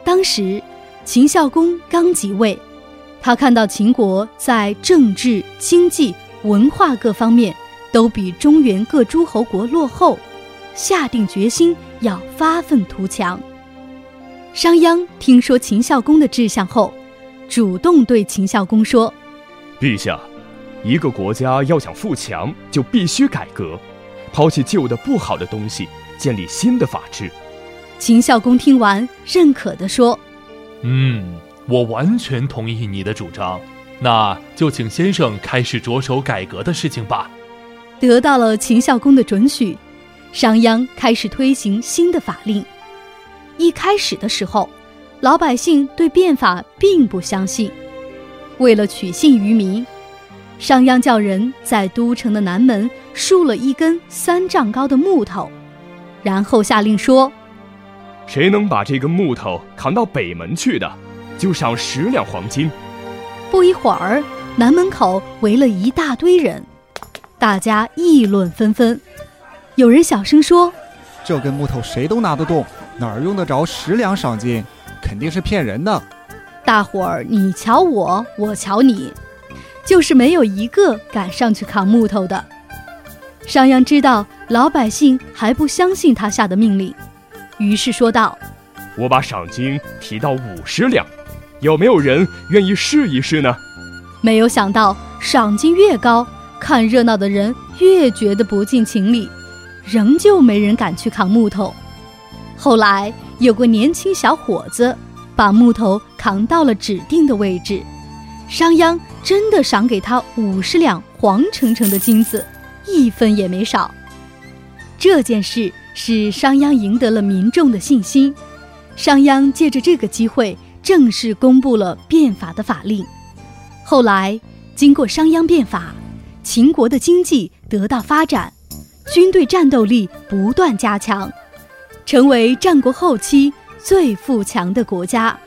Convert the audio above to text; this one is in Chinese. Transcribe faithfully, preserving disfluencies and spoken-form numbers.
当时秦孝公刚即位，他看到秦国在政治、经济、文化各方面都比中原各诸侯国落后，下定决心要发愤图强。商鞅听说秦孝公的志向后，主动对秦孝公说： 陛下，一个国家要想富强，就必须改革，抛弃旧的不好的东西，建立新的法治。 秦孝公听完，认可地说： 嗯，我完全同意你的主张，那就请先生开始着手改革的事情吧。 得到了秦孝公的准许，商鞅开始推行新的法令。一开始的时候，老百姓对变法并不相信。为了取信于民，商鞅叫人在都城的南门竖了一根三丈高的木头，然后下令说： 谁能把这根木头扛到北门去的，就赏十两黄金。 不一会儿，南门口围了一大堆人，大家议论纷纷。有人小声说： 这根木头谁都拿得动，哪儿用得着十两赏金？肯定是骗人的。 大伙儿你瞧我，我瞧你，就是没有一个敢上去扛木头的。商鞅知道老百姓还不相信他下的命令，于是说道： 我把赏金提到五十两，有没有人愿意试一试呢？ 没有想到赏金越高，看热闹的人越觉得不近情理，仍旧没人敢去扛木头。后来有个年轻小伙子把木头扛到了指定的位置，商鞅真的赏给他五十两黄澄澄的金子，一分也没少。这件事使商鞅赢得了民众的信心。商鞅借着这个机会正式公布了变法的法令。后来经过商鞅变法，秦国的经济得到发展，军队战斗力不断加强，成为战国后期最富强的国家。